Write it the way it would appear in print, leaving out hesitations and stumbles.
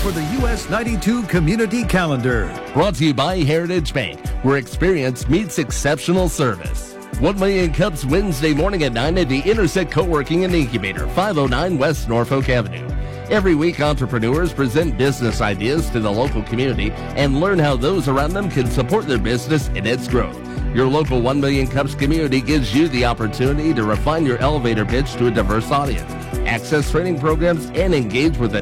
for the US 92 Community Calendar. Brought to you by Heritage Bank, where experience meets exceptional service. 1 Million Cups Wednesday morning at 9 at the Intersect Co-working and Incubator, 509 West Norfolk Avenue. Every week, entrepreneurs present business ideas to the local community and learn how those around them can support their business and its growth. Your local 1 Million Cups community gives you the opportunity to refine your elevator pitch to a diverse audience, access training programs, and engage with a